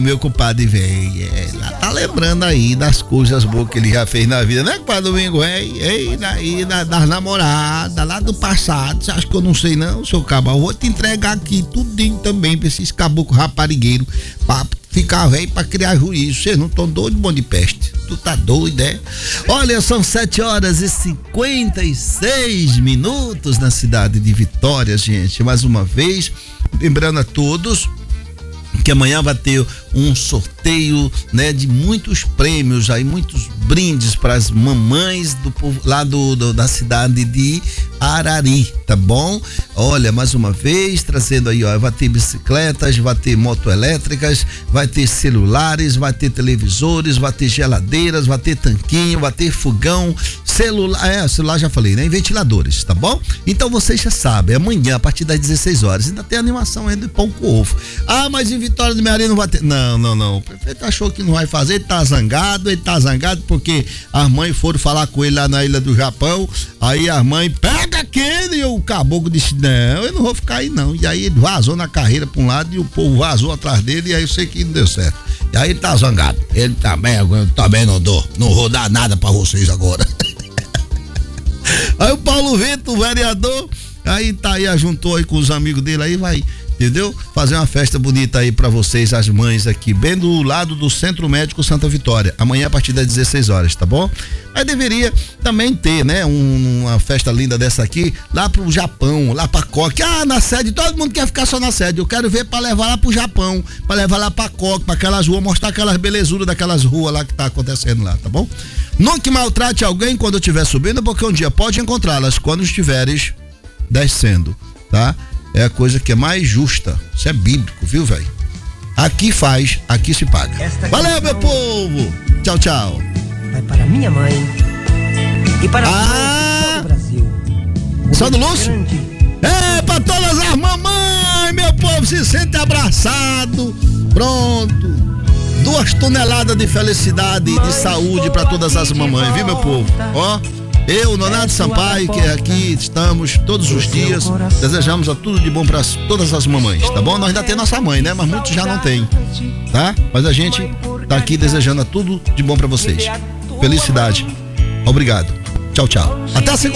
Meu compadre velho, tá lembrando aí das coisas boas que ele já fez na vida, né, compadre Domingo? Das namoradas lá do passado. Você acha que eu não sei, não, seu cabal? Eu vou te entregar aqui tudinho também pra esses caboclos raparigueiros, pra ficar velho, pra criar juízo. Vocês não estão doidos, bom de peste? Tu tá doido, é? Olha, são 7h56 na cidade de Vitória, gente. Mais uma vez, lembrando a todos que amanhã vai ter um sorteio, né, de muitos prêmios aí, muitos brindes para as mamães do povo lá da cidade de Arari, tá bom? Olha, mais uma vez trazendo aí, ó, vai ter bicicletas, vai ter motoelétricas, vai ter celulares, vai ter televisores, vai ter geladeiras, vai ter tanquinho, vai ter fogão, celular já falei, né? E ventiladores, tá bom? Então vocês já sabem, amanhã a partir das 16 horas ainda tem animação aí do pão com ovo. Ah, mas em Vitória do Mearim não vai ter. Não. O prefeito achou que não vai fazer, ele tá zangado porque as mães foram falar com ele lá na Ilha do Japão, aí as mães, pega aquele, e o caboclo disse, não, eu não vou ficar aí não, e aí ele vazou na carreira pra um lado e o povo vazou atrás dele, e aí eu sei que não deu certo, e aí ele tá zangado, ele também, eu também não vou dar nada pra vocês agora. Aí o Paulo Vitor, o vereador, aí tá aí, juntou aí com os amigos dele, aí vai, entendeu? Fazer uma festa bonita aí pra vocês, as mães aqui, bem do lado do Centro Médico Santa Vitória, amanhã a partir das 16 horas, tá bom? Mas deveria também ter, né, uma festa linda dessa aqui, lá pro Japão, lá pra Coque, na sede, todo mundo quer ficar só na sede, eu quero ver pra levar lá pro Japão, pra levar lá pra Coque, pra aquelas ruas, mostrar aquelas belezuras daquelas ruas lá que tá acontecendo lá, tá bom? Nunca maltrate alguém quando estiver subindo, porque um dia pode encontrá-las quando estiveres descendo, tá? É a coisa que é mais justa. Isso é bíblico, viu, velho? Aqui faz, aqui se paga. Valeu, meu povo! Tchau, tchau. Vai para minha mãe e para todo o Brasil. Só do Lúcio? Pra todas as mamães, meu povo, se sente abraçado. Pronto. 2 toneladas de felicidade e de saúde para todas as mamães, viu, meu povo? Ó. Eu, Nonato Sampaio, que aqui estamos todos os dias, desejamos a tudo de bom para todas as mamães, tá bom? Nós ainda tem nossa mãe, né? Mas muitos já não tem, tá? Mas a gente tá aqui desejando a tudo de bom para vocês. Felicidade. Obrigado. Tchau, tchau. Até a segunda.